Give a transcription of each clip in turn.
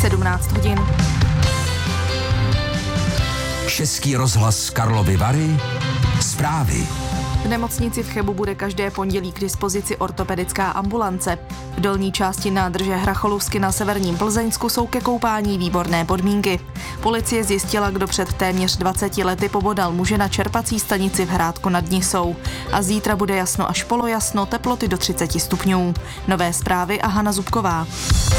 17 hodin. Český rozhlas Karlovy Vary. Zprávy. V nemocnici v Chebu bude každé pondělí k dispozici ortopedická ambulance. V dolní části nádrže Hracholůvsky na severním Plzeňsku jsou ke koupání výborné podmínky. Policie zjistila, kdo před téměř 20 lety pobodal muže na čerpací stanici v Hrádku nad Nisou. A zítra bude jasno až polojasno, teploty do 30 stupňů. Nové zprávy a Hana Zubková.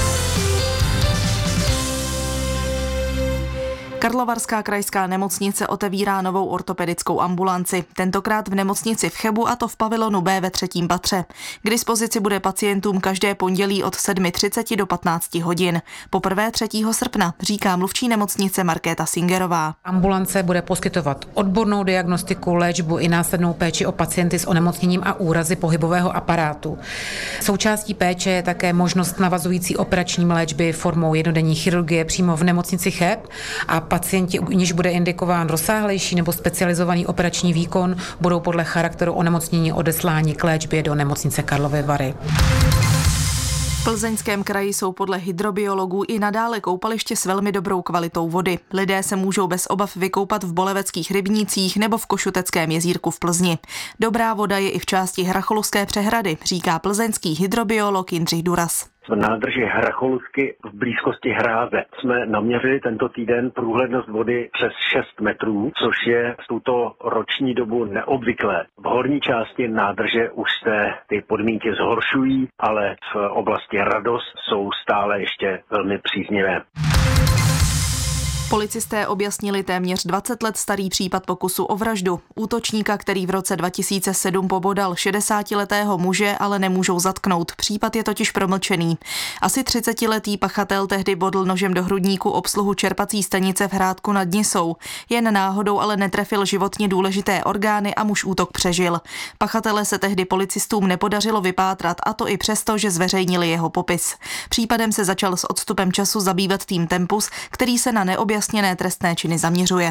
Karlovarská krajská nemocnice otevírá novou ortopedickou ambulanci. Tentokrát v nemocnici v Chebu, a to v pavilonu B ve 3. patře. K dispozici bude pacientům každé pondělí od 7:30 do 15 hodin. Poprvé 3. srpna, říká mluvčí nemocnice Markéta Singerová. Ambulance bude poskytovat odbornou diagnostiku, léčbu i následnou péči o pacienty s onemocněním a úrazy pohybového aparátu. Součástí péče je také možnost navazující operační léčby formou jednodenní chirurgie přímo v nemocnici Cheb a pacienti, u nichž bude indikován rozsáhlejší nebo specializovaný operační výkon, budou podle charakteru onemocnění odesláni k léčbě do nemocnice Karlovy Vary. V Plzeňském kraji jsou podle hydrobiologů i nadále koupaliště s velmi dobrou kvalitou vody. Lidé se můžou bez obav vykoupat v Boleveckých rybnících nebo v Košuteckém jezírku v Plzni. Dobrá voda je i v části Hracholůvské přehrady, říká plzeňský hydrobiolog Jindřich Duras. V nádrži Hracholůvky v blízkosti Hráze jsme naměřili tento týden průhlednost vody přes 6 metrů, což je v tuto roční dobu neobvyklé. V horní části nádrže už se ty podmínky zhoršují, ale v oblasti Radost jsou stále ještě velmi příznivé. Policisté objasnili téměř 20 let starý případ pokusu o vraždu. Útočníka, který v roce 2007 pobodal 60letého muže, ale nemůžou zatknout. Případ je totiž promlčený. Asi 30letý pachatel tehdy bodl nožem do hrudníku obsluhu čerpací stanice v Hrádku nad Nisou. Jen náhodou ale netrefil životně důležité orgány a muž útok přežil. Pachatele se tehdy policistům nepodařilo vypátrat, a to i přesto, že zveřejnili jeho popis. Případem se začal s odstupem času zabývat tým Tempus, který se na neobjasněné trestné činy zaměřuje.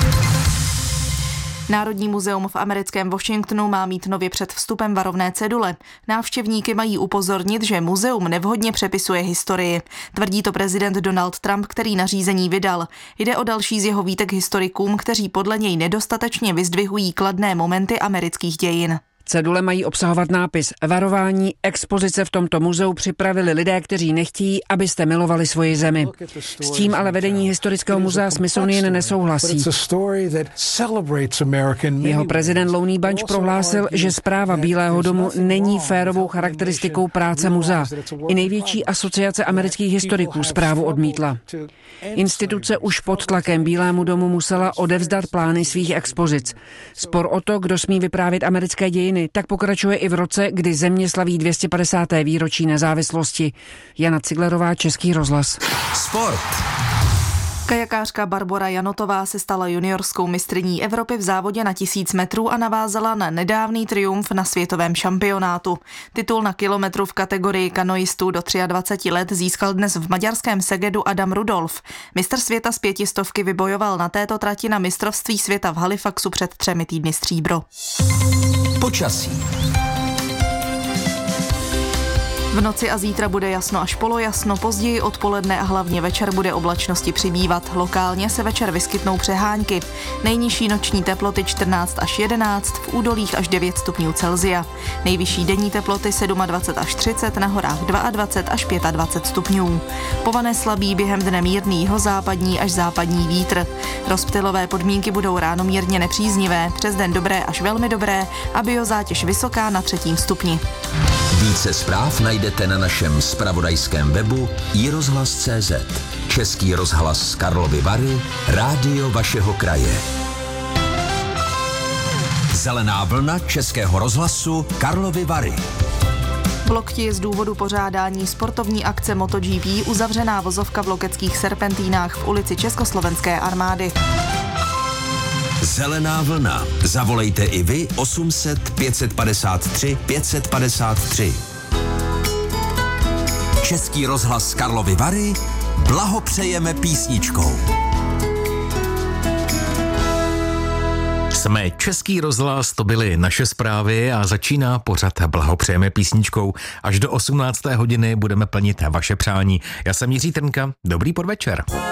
Národní muzeum v americkém Washingtonu má mít nově před vstupem varovné cedule. Návštěvníky mají upozornit, že muzeum nevhodně přepisuje historii. Tvrdí to prezident Donald Trump, který nařízení vydal. Jde o další z jeho výtek historikům, kteří podle něj nedostatečně vyzdvihují kladné momenty amerických dějin. Cedule mají obsahovat nápis varování. Expozice v tomto muzeu připravili lidé, kteří nechtějí, abyste milovali svoji zemi. S tím ale vedení historického muzea Smithsonian nesouhlasí. Jeho prezident Lonnie Bunch prohlásil, že zpráva Bílého domu není férovou charakteristikou práce muzea. I největší asociace amerických historiků zprávu odmítla. Instituce už pod tlakem Bílému domu musela odevzdat plány svých expozic. Spor o to, kdo smí vyprávět americké dějiny, tak pokračuje i v roce, kdy země slaví 250. výročí nezávislosti. Jana Ciglerová, Český rozhlas. Sport. Kajakářka Barbora Janotová se stala juniorskou mistryní Evropy v závodě na 1000 metrů a navázala na nedávný triumf na světovém šampionátu. Titul na kilometru v kategorii kanoistů do 23 let získal dnes v maďarském Segedu Adam Rudolf. Mistr světa z 500 vybojoval na této trati na mistrovství světa v Halifaxu před 3 týdny stříbro. Počasí. V noci a zítra bude jasno až polojasno, později odpoledne a hlavně večer bude oblačnosti přibývat. Lokálně se večer vyskytnou přehánky. Nejnižší noční teploty 14 až 11, v údolích až 9 stupňů Celsia. Nejvyšší denní teploty 27 až 30, na horách 22 až 25 stupňů. Povane slabý, během dne mírný jihozápadní až západní vítr. Rozptylové podmínky budou ráno mírně nepříznivé, přes den dobré až velmi dobré a biozátěž vysoká na 3. stupni. Více zpráv najdete na našem zpravodajském webu iRozhlas.cz. Český rozhlas Karlovy Vary, rádio vašeho kraje. Zelená vlna Českého rozhlasu Karlovy Vary. V Lokti je z důvodu pořádání sportovní akce MotoGP uzavřená vozovka v Lokeckých serpentínách v ulici Československé armády. Zelená vlna. Zavolejte i vy 800 553 553. Český rozhlas Karlovy Vary blahopřejeme písničkou. Jsme Český rozhlas, to byly naše zprávy a začíná pořad Blahopřejeme písničkou. Až do 18. hodiny budeme plnit vaše přání. Já jsem Jiří Trnka, dobrý podvečer.